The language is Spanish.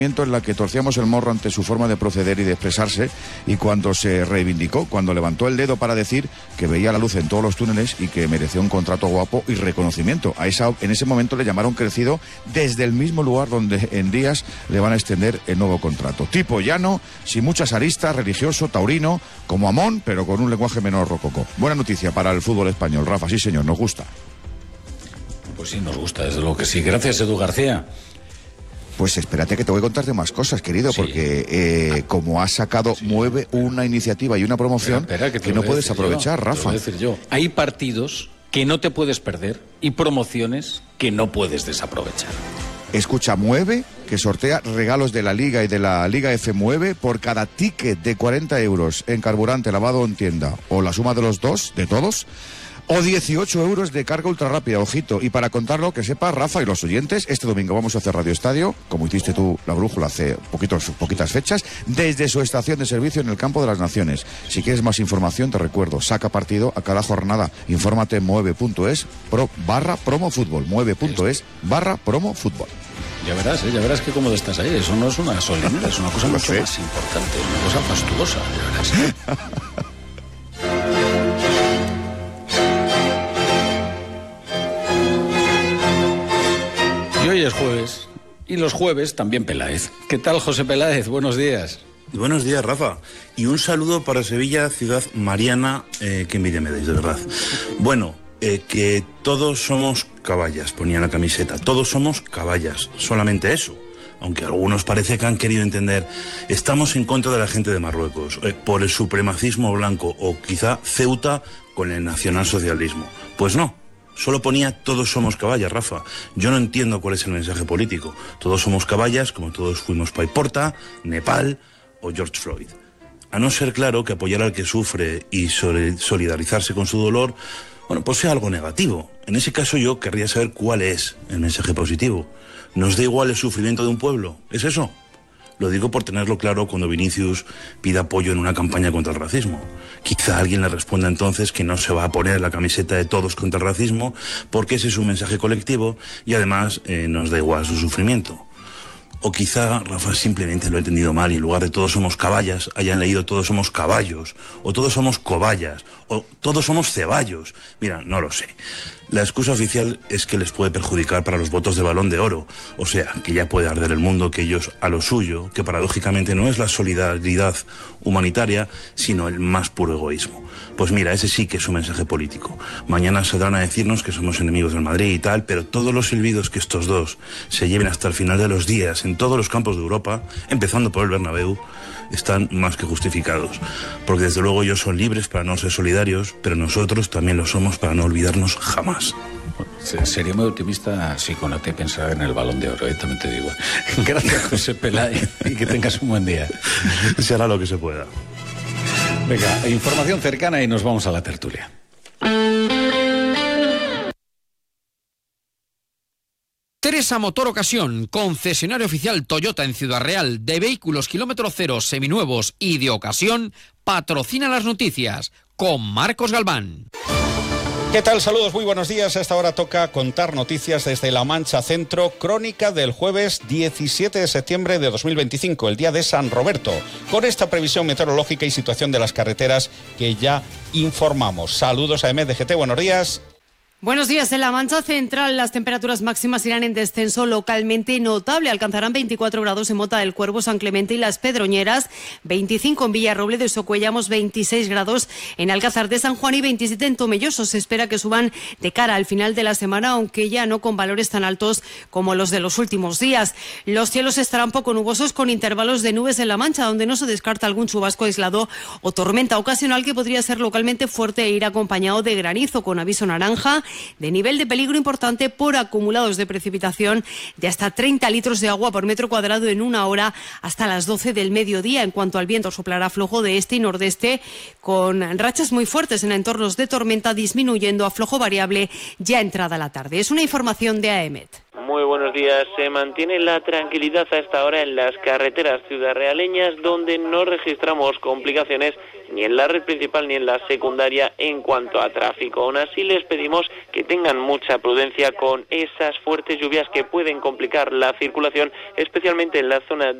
en la que torcíamos el morro ante su forma de proceder y de expresarse, y cuando se reivindicó, cuando levantó el dedo para decir que veía la luz en todos los túneles y que merecía un contrato guapo y reconocimiento. En ese momento le llamaron crecido desde el mismo lugar donde en días le van a extender el nuevo contrato. Tipo llano, sin muchas aristas, religioso, taurino, como Amón, pero con un lenguaje menos rococó. Buena noticia para el fútbol español, Rafa, sí señor, nos gusta. Pues sí, nos gusta, desde luego que sí. Gracias, Edu García. Pues espérate que te voy a contarte más cosas, querido, sí. Porque como has sacado, mueve una iniciativa y una promoción que no puedes aprovechar, Rafa. Te lo voy a decir yo. Hay partidos que no te puedes perder y promociones que no puedes desaprovechar. Escucha, mueve, que sortea regalos de la Liga y de la Liga F Mueve por cada ticket de 40 euros en carburante, lavado en tienda, o la suma de los dos, de todos, o 18 euros de carga ultra rápida, ojito. Y para contarlo, que sepa Rafa y los oyentes, este domingo vamos a hacer Radio Estadio, como hiciste tú la brújula hace poquitas fechas, desde su estación de servicio en el Campo de las Naciones. Si quieres más información, te recuerdo, saca partido a cada jornada. Infórmate en mueve.es /promofútbol, mueve.es/promofútbol. Ya verás que cómodo estás ahí. Eso no es una solemnidad, es una cosa mucho más importante, una cosa fastuosa, ya verás. Y hoy es jueves, y los jueves también Peláez. ¿Qué tal, José Peláez? Buenos días. Buenos días, Rafa. Y un saludo para Sevilla, ciudad mariana, que envidia me dais, de verdad. Bueno, que todos somos caballas, ponía en la camiseta. Todos somos caballas, solamente eso. Aunque algunos parece que han querido entender, estamos en contra de la gente de Marruecos, por el supremacismo blanco, o quizá Ceuta con el nacionalsocialismo. Pues no. Solo ponía todos somos caballas, Rafa. Yo no entiendo cuál es el mensaje político. Todos somos caballas, como todos fuimos Paiporta, Nepal o George Floyd. A no ser claro que apoyar al que sufre y solidarizarse con su dolor, bueno, pues sea algo negativo. En ese caso yo querría saber cuál es el mensaje positivo. ¿Nos da igual el sufrimiento de un pueblo? ¿Es eso? Lo digo por tenerlo claro cuando Vinicius pida apoyo en una campaña contra el racismo. Quizá alguien le responda entonces que no se va a poner la camiseta de todos contra el racismo porque ese es un mensaje colectivo y además nos da igual su sufrimiento. O quizá Rafa simplemente lo ha entendido mal y en lugar de todos somos caballas hayan leído todos somos caballos, o todos somos cobayas, o todos somos ceballos. Mira, no lo sé. La excusa oficial es que les puede perjudicar para los votos de Balón de Oro, o sea, que ya puede arder el mundo, que ellos a lo suyo, que paradójicamente no es la solidaridad humanitaria, sino el más puro egoísmo. Pues mira, ese sí que es un mensaje político. Mañana saldrán a decirnos que somos enemigos del Madrid y tal, pero todos los silbidos que estos dos se lleven hasta el final de los días en todos los campos de Europa, empezando por el Bernabéu, están más que justificados. Porque desde luego ellos son libres para no ser solidarios, pero nosotros también lo somos para no olvidarnos jamás. Sería muy optimista si con te pensar en el Balón de Oro, también te digo. Gracias, José Peláez, y que tengas un buen día. Se hará lo que se pueda. Venga, información cercana y nos vamos a la tertulia. Teresa Motor Ocasión, concesionario oficial Toyota en Ciudad Real, de vehículos kilómetro cero, seminuevos y de ocasión, patrocina las noticias con Marcos Galván. ¿Qué tal? Saludos, muy buenos días. A esta hora toca contar noticias desde La Mancha Centro, crónica del jueves 17 de septiembre de 2025, el día de San Roberto, con esta previsión meteorológica y situación de las carreteras que ya informamos. Saludos a MDGT, buenos días. Buenos días. En la Mancha Central las temperaturas máximas irán en descenso localmente notable. Alcanzarán 24 grados en Mota del Cuervo, San Clemente y Las Pedroñeras, 25 en Villarrobledo y Socuellamos, 26 grados en Alcázar de San Juan y 27 en Tomelloso. Se espera que suban de cara al final de la semana, aunque ya no con valores tan altos como los de los últimos días. Los cielos estarán poco nubosos con intervalos de nubes en La Mancha, donde no se descarta algún chubasco aislado o tormenta ocasional que podría ser localmente fuerte e ir acompañado de granizo, con aviso naranja de nivel de peligro importante por acumulados de precipitación de hasta 30 litros de agua por metro cuadrado en una hora hasta las 12 del mediodía. En cuanto al viento, soplará flojo de este y nordeste con rachas muy fuertes en entornos de tormenta, disminuyendo a flojo variable ya entrada la tarde. Es una información de AEMET. Muy buenos buenos días. Se mantiene la tranquilidad a esta hora en las carreteras ciudadrealeñas, donde no registramos complicaciones ni en la red principal ni en la secundaria en cuanto a tráfico. Aún así, les pedimos que tengan mucha prudencia con esas fuertes lluvias que pueden complicar la circulación, especialmente en la zona